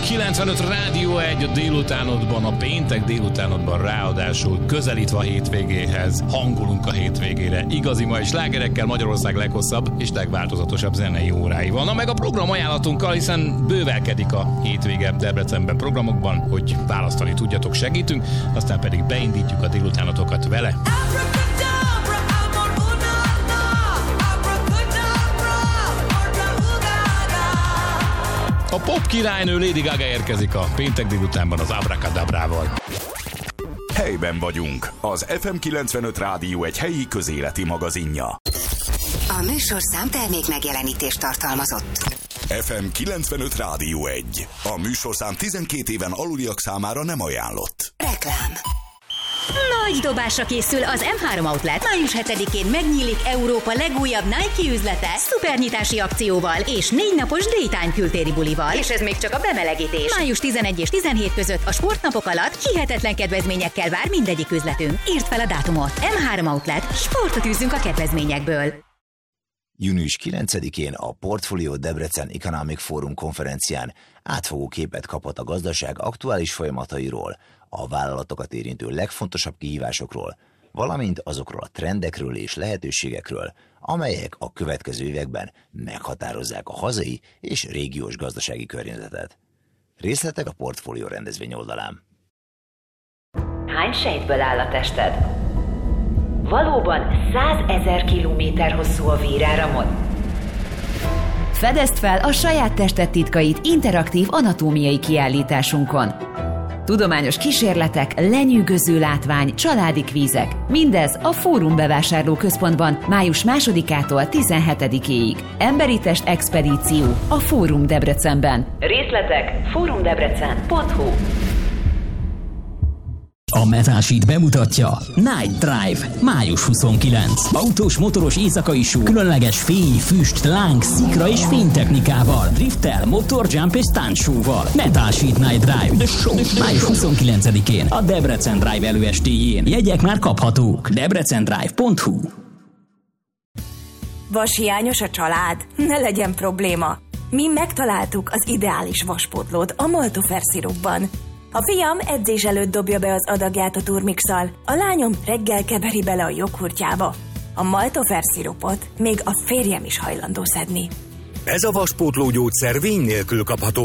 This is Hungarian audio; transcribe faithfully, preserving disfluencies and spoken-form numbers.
kilencvenöt Rádió egy a délutánodban, a péntek délutánodban, ráadásul közelítve a hétvégéhez, hangolunk a hétvégére, igazi mai slágerekkel, Magyarország leghosszabb és legváltozatosabb zenei óráival. Na meg a program ajánlatunkkal, hiszen bővelkedik a hétvége Debrecenben programokban, hogy választani tudjatok, segítünk, aztán pedig beindítjuk a délutánotokat vele. A pop királynő Lady Gaga érkezik a péntek délutánban az Abracadabrával. Helyben vagyunk. Az ef em kilencvenöt Rádió egy helyi közéleti magazinja. A műsorszám termék megjelenítést tartalmazott. ef em kilencvenöt Rádió egy. A műsorszám tizenkét éven aluliak számára nem ajánlott. Reklám. Nagy dobásra készül az em három Outlet. május hetedikén megnyílik Európa legújabb Nike üzlete szupernyitási akcióval és négy napos Daytime kültéri bulival. És ez még csak a bemelegítés. május tizenegy és tizenhét között a sportnapok alatt hihetetlen kedvezményekkel vár mindegyik üzletünk. Írd fel a dátumot. em három Outlet. Sportot űzzünk a kedvezményekből. június kilencedikén a Portfolio Debrecen Economic Forum konferencián átfogó képet kaphat a gazdaság aktuális folyamatairól, a vállalatokat érintő legfontosabb kihívásokról, valamint azokról a trendekről és lehetőségekről, amelyek a következő években meghatározzák a hazai és régiós gazdasági környezetet. Részletek a Portfolio rendezvény oldalán. Hány sejtből áll a tested? Valóban százezer kilométer hosszú a véráramod? Fedezd fel a saját tested titkait interaktív anatómiai kiállításunkon. Tudományos kísérletek, lenyűgöző látvány, családi kvízek. Mindez a Fórum bevásárlóközpontban május másodikától tizenhetedikéig. Emberi test expedíció a Fórum Debrecenben. Részletek fórumdebrecen pont hu. A Metal Sheet bemutatja Night Drive, május huszonkilencedike. Autós, motoros éjszakai show, különleges fény, füst, láng, szikra és fénytechnikával, drifttel, motor, jump és stunt show-val. Metal Sheet Night Drive, The Show, május huszonkilencedikén a Debrecen Drive előestéjén. Jegyek már kaphatók. debrecendrive pont hu. Vashiányos a család? Ne legyen probléma. Mi megtaláltuk az ideális vaspótlót a Maltofer szirupban. A fiam edzés előtt dobja be az adagját a turmixal, a lányom reggel keveri bele a joghurtjába. A Maltofer szirupot még a férjem is hajlandó szedni. Ez a vaspótló gyógyszer vény nélkül kapható